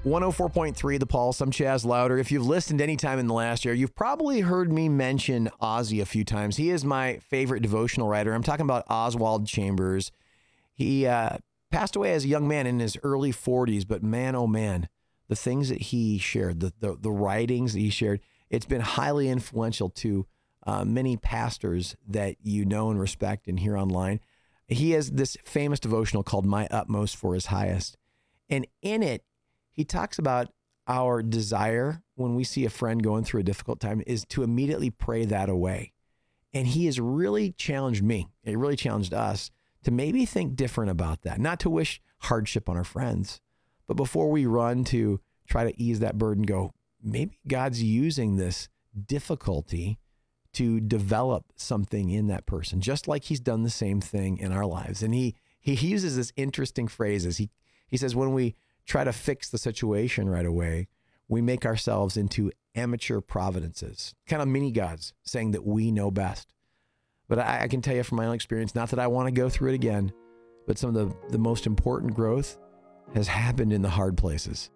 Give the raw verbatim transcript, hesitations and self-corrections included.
one oh four point three The Pulse. I'm Chaz Louder. If you've listened any time in the last year, you've probably heard me mention Ozzy a few times. He is my favorite devotional writer. I'm talking about Oswald Chambers. He uh, passed away as a young man in his early forties, but man, oh man, the things that he shared, the the, the writings that he shared, it's been highly influential to uh, many pastors that you know and respect and hear online. He has this famous devotional called My Utmost for His Highest. And in it, he talks about our desire when we see a friend going through a difficult time is to immediately pray that away. And he has really challenged me. It really challenged us to maybe think different about that, not to wish hardship on our friends, but before we run to try to ease that burden, go, maybe God's using this difficulty to develop something in that person, just like he's done the same thing in our lives. And he he uses this interesting phrases. He he says, when we try to fix the situation right away, we make ourselves into amateur providences, kind of mini gods, saying that we know best. But I, I can tell you from my own experience, not that I want to go through it again, but some of the, the most important growth has happened in the hard places.